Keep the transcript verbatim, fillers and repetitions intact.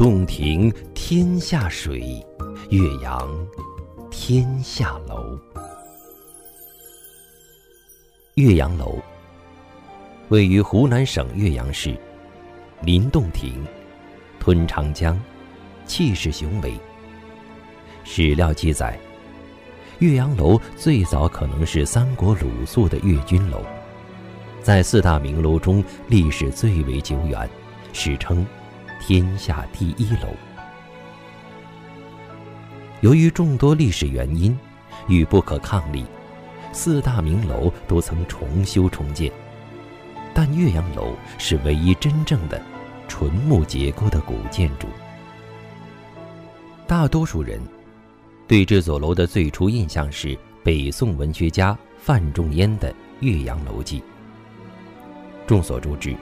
洞庭天下水，岳阳天下楼。岳阳楼位于湖南省岳阳市，临洞庭，吞长江，气势雄伟。史料记载，岳阳楼最早可能是三国鲁肃的岳军楼，在四大名楼中历史最为久远，史称天下第一楼。由于众多历史原因与不可抗力，四大名楼都曾重修重建，但岳阳楼是唯一真正的纯木结构的古建筑。大多数人对这座楼的最初印象是北宋文学家范仲淹的《岳阳楼记》。众所周知，